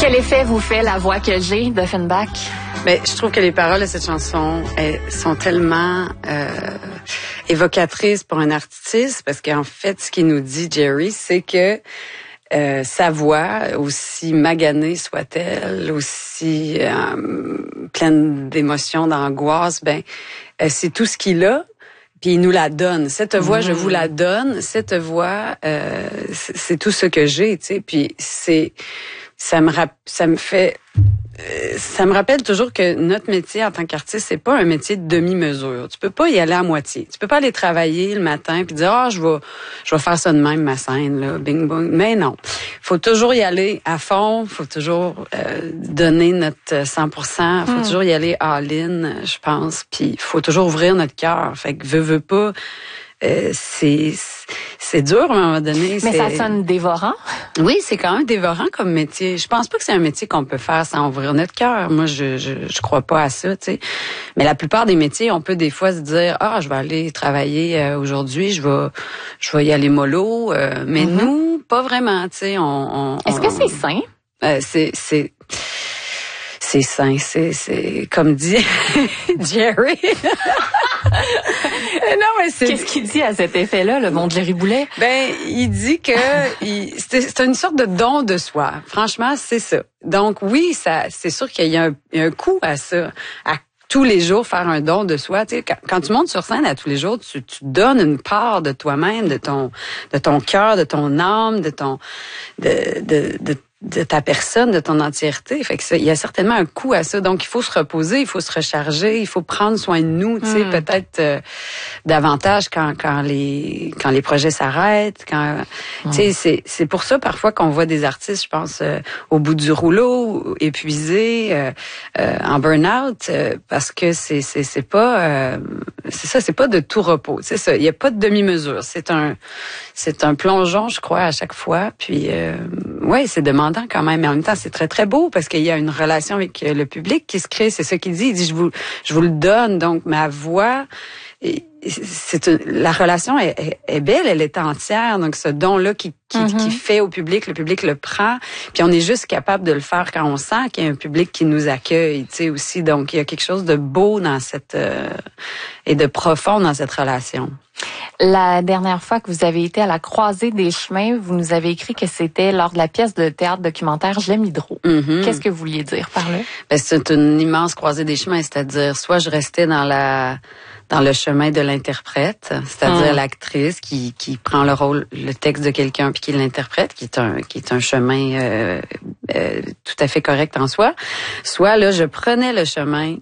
Quel effet vous fait la voix que j'ai d'Offenbach? Ben, je trouve que les paroles de cette chanson sont tellement évocatrices pour un artiste, parce qu'en fait, ce qu'il nous dit, Jerry, c'est que sa voix, aussi maganée soit-elle, aussi pleine d'émotions, d'angoisse, c'est tout ce qu'il a. Puis il nous la donne. Cette voix, je vous la donne. Cette voix, c'est tout ce que j'ai, tu sais. Puis ça me rappelle toujours que notre métier en tant qu'artiste, c'est pas un métier de demi-mesure. Tu peux pas y aller à moitié. Tu peux pas aller travailler le matin puis dire je vais faire ça de même ma scène là, bing bong. Mais non. Faut toujours y aller à fond, faut toujours donner notre 100%, faut toujours y aller all-in, je pense, puis faut toujours ouvrir notre cœur. Fait que veux pas c'est dur à un moment donné. Mais ça sonne dévorant. Oui, c'est quand même dévorant comme métier. Je pense pas que c'est un métier qu'on peut faire sans ouvrir notre cœur. Moi, je crois pas à ça, tu sais. Mais la plupart des métiers, on peut des fois se dire je vais aller travailler aujourd'hui, je vais y aller mollo. Mais nous, pas vraiment, tu sais. Est-ce que c'est sain? C'est sain, c'est comme dit Jerry. Non, mais qu'est-ce qu'il dit à cet effet-là, le bon Jerry Boulet? Il dit que c'est une sorte de don de soi. Franchement, c'est ça. Donc oui, c'est sûr qu'il y a un coût à ça, à tous les jours faire un don de soi. Tu sais, quand tu montes sur scène à tous les jours, tu donnes une part de toi-même, de ton cœur, de ton âme, de ta personne, de ton entièreté. Fait que il y a certainement un coût à ça. Donc, il faut se reposer, il faut se recharger, il faut prendre soin de nous, tu sais, peut-être davantage quand les projets s'arrêtent, tu sais, c'est pour ça parfois qu'on voit des artistes, je pense, au bout du rouleau, épuisés, en burn-out, parce que c'est pas c'est pas de tout repos. C'est ça, il y a pas de demi-mesure. C'est un plongeon, je crois, à chaque fois. Puis ouais, c'est demandant quand même, mais en même temps, c'est très très beau parce qu'il y a une relation avec le public qui se crée. C'est ça qu'il dit. Il dit je vous le donne. Donc ma voix, la relation est belle, elle est entière. Donc ce don-là qui fait au public, le public le prend. Puis on est juste capable de le faire quand on sent qu'il y a un public qui nous accueille, tu sais aussi. Donc il y a quelque chose de beau dans et de profond dans cette relation. La dernière fois que vous avez été à la croisée des chemins, vous nous avez écrit que c'était lors de la pièce de théâtre documentaire J'aime Hydro. Qu'est-ce que vous vouliez dire par là? C'est une immense croisée des chemins, c'est-à-dire soit je restais dans le chemin de l'interprète, c'est-à-dire l'actrice qui prend le texte de quelqu'un puis qui l'interprète, qui est un chemin tout à fait correct en soi. Soit là, je prenais le chemin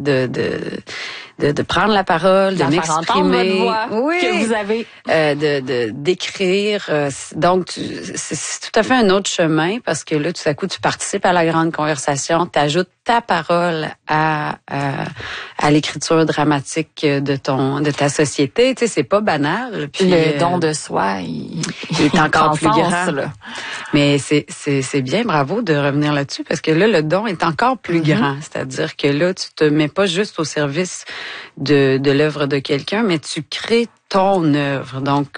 de prendre la parole, de m'exprimer, votre voix que vous avez, d'écrire. Donc c'est tout à fait un autre chemin parce que là tout à coup tu participes à la grande conversation, tu ajoutes ta parole à l'écriture dramatique de ta société. Tu sais, c'est pas banal. Puis le don de soi, il est encore plus grand. Là. Mais c'est bien, bravo de revenir là-dessus parce que là le don est encore plus grand. C'est-à-dire que là tu te mets pas juste au service de l'œuvre de quelqu'un, mais tu crées ton œuvre. Donc,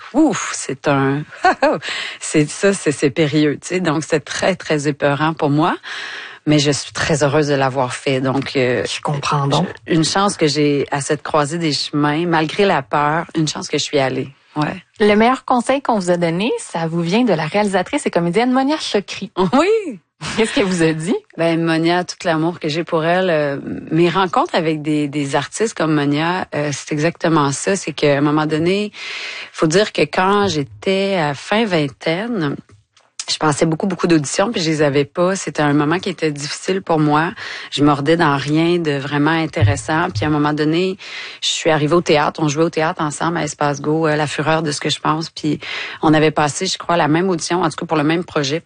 c'est périlleux, tu sais. Donc, c'est très, très épeurant pour moi. Mais je suis très heureuse de l'avoir fait. Donc, je comprends donc. Une chance que j'ai à cette croisée des chemins, malgré la peur, une chance que je suis allée. Ouais. Le meilleur conseil qu'on vous a donné, ça vous vient de la réalisatrice et comédienne Monia Chokri. Oui! Qu'est-ce qu'elle vous a dit? Monia, tout l'amour que j'ai pour elle, mes rencontres avec des artistes comme Monia, c'est exactement ça. C'est qu'à un moment donné, faut dire que quand j'étais à fin vingtaine, je passais beaucoup d'auditions puis je les avais pas. C'était un moment qui était difficile pour moi. Je mordais dans rien de vraiment intéressant. Puis à un moment donné, je suis arrivée au théâtre. On jouait au théâtre ensemble à Espace Go, La Fureur de ce que je pense. Puis on avait passé, je crois, la même audition, en tout cas pour le même projet.